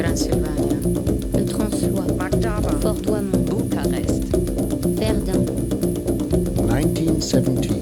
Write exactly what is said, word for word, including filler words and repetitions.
Pennsylvania. Le François. Magdala. Fort Douaumont. Bucarest. Verdun. nineteen seventeen.